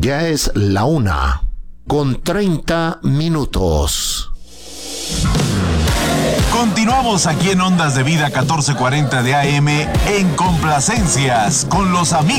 Ya es la 1:30. Continuamos aquí en Ondas de Vida 1440 de AM en Complacencias con los amigos